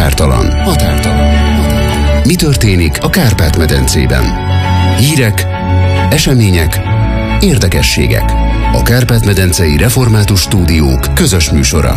Határtalan. Mi történik a Kárpát-medencében? Hírek, események, érdekességek. A Kárpát-medencei Református Stúdiók közös műsora.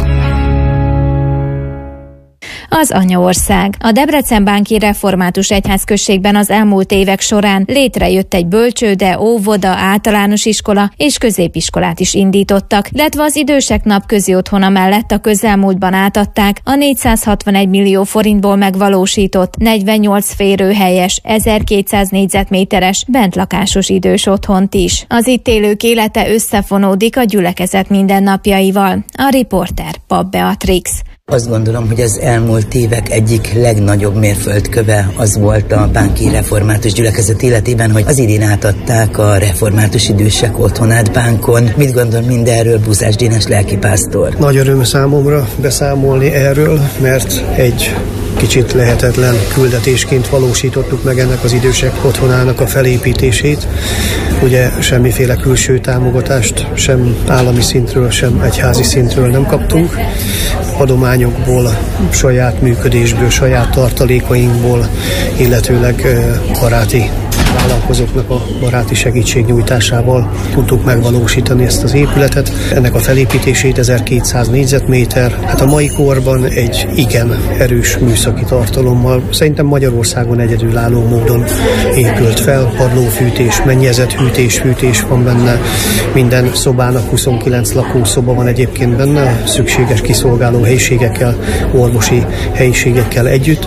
Az anyaország. A Debrecen-Bánki Református Egyházközségben az elmúlt évek során létrejött egy bölcsőde, óvoda, általános iskola és középiskolát is indítottak, illetve az idősek napközi otthona mellett a közelmúltban átadták a 461 millió forintból megvalósított 48 férőhelyes, 1200 négyzetméteres bentlakásos idős otthont is. Az itt élők élete összefonódik a gyülekezet mindennapjaival. A riporter Papp Beatrix. Azt gondolom, hogy az elmúlt évek egyik legnagyobb mérföldköve az volt a Bánki Református Gyülekezet életében, hogy az idén átadták a református idősek otthonát Bánkon. Mit gondol mindenről Buzás Dénes lelkipásztor? Nagy öröm számomra beszámolni erről, mert egy kicsit lehetetlen küldetésként valósítottuk meg ennek az idősek otthonának a felépítését. Ugye semmiféle külső támogatást sem állami szintről, sem egyházi szintről nem kaptunk. Adományokból, saját működésből, saját tartalékainkból, illetőleg baráti vállalkozóknak a baráti segítségnyújtásával tudtuk megvalósítani ezt az épületet. Ennek a felépítését 1200 négyzetméter, hát a mai korban egy igen erős műszaki tartalommal, szerintem Magyarországon egyedülálló módon épült fel. Padlófűtés, mennyezethűtés, fűtés van benne, minden szobának 29 lakószoba van egyébként benne, szükséges kiszolgáló helyiségekkel, orvosi helyiségekkel együtt.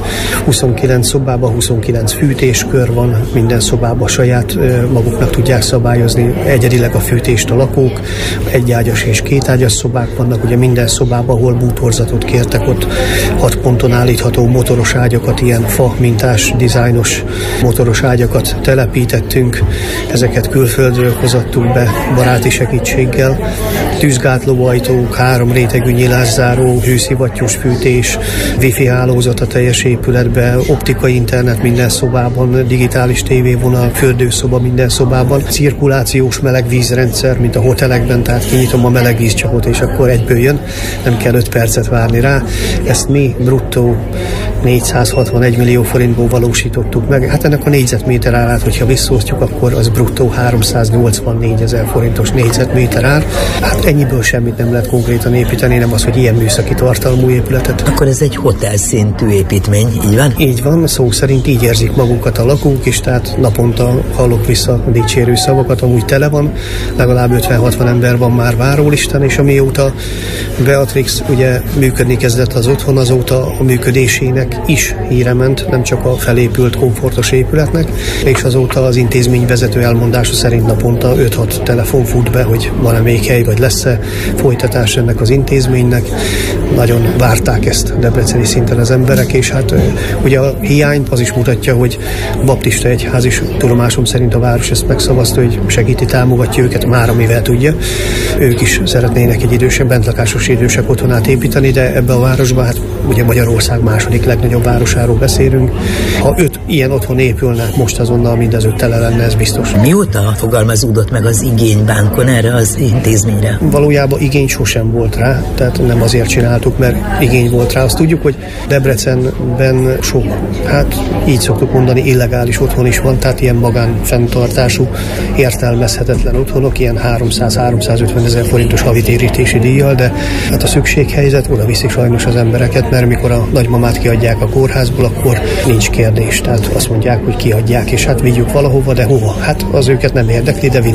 29 szobában 29 fűtéskör van, minden szobában saját maguknak tudják szabályozni egyedileg a fűtést a lakók, egyágyas és kétágyas szobák vannak, ugye minden szobában, ahol bútorzatot kértek, ott 6 ponton állítható motoros ágyakat, ilyen fa mintás, dizájnos motoros ágyakat telepítettünk, ezeket külföldről hozattuk be baráti segítséggel, tűzgátlóajtók, 3 rétegű nyilászáró, hőszivattyús fűtés, wifi hálózat a teljes épületben, optikai internet minden szobában, digitális tévévonal, fürdőszoba minden szobában, cirkulációs melegvízrendszer, mint a hotelekben, tehát kinyitom a melegvízcsapot, és akkor egyből jön, nem kell 5 percet várni rá. Ezt mi bruttó 461 millió forintból valósítottuk meg. Hát ennek a négyzetméter árát, hogyha visszaosztjuk, akkor az bruttó 384 000 forintos négyzetméter ár. Hát ennyiből semmit nem lehet konkrétan építeni, nem az, hogy ilyen műszaki tartalmú épületet. Akkor ez egy hotel szintű építmény, így van? Így van, szó szerint így érzik magukat a lakók is, tehát naponta hallok vissza dicsérő szavakat, amúgy tele van, legalább 50-60 ember van már várólistán, és amióta Beatrix ugye működni kezdett az otthon, azóta a működésének is híre ment, nem csak a felépült komfortos épületnek, és azóta az intézményvezető elmondása szerint naponta 5-6 telefon fut be, hogy van-e még hely, vagy lesz-e folytatás ennek az intézménynek. Nagyon várták ezt debreceni szinten az emberek, és hát ugye a hiányt az is mutatja, hogy a baptista egyház is, tudomásom szerint a város ezt megszavazta, hogy segíti, támogatja őket már, amivel tudja. Ők is szeretnének egy idősebb, bentlakásos idősek otthonát építeni, de ebbe a városba, hát ugye Magyarország második legnagyobb városáról beszélünk. Ha 5 ilyen otthon épülne, most azonnal mindez 5 tele lenne, ez biztos. Mióta fogalmazódott meg az igény Bánkon erre az intézményre? Valójában igény sosem volt rá, tehát nem azért csináltuk, mert igény volt rá. Azt tudjuk, hogy Debrecenben sok, hát így szoktuk mondani, illegális otthon is van, tehát ilyen magánfenntartású, értelmezhetetlen otthonok, ilyen 300-350 000 forintos havitérítési díjjal, de hát a szükséghelyzet oda viszi sajnos az embereket, mert mikor a nagymamát kiadják a kórházból, akkor nincs kérdés. Tehát azt mondják, hogy kiadják, és hát vigyük valahova, de hova? Hát az őket nem érdekli, de